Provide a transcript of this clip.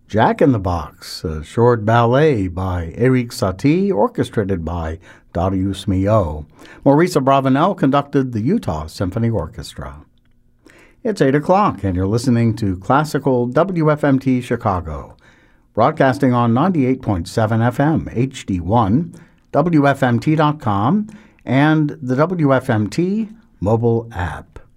Jack in the Box, a short ballet by Eric Satie, orchestrated by Darius Milhaud. Maurice Abravanel conducted the Utah Symphony Orchestra. It's 8 o'clock, and you're listening to Classical WFMT Chicago, broadcasting on 98.7 FM HD1, WFMT.com, and the WFMT mobile app.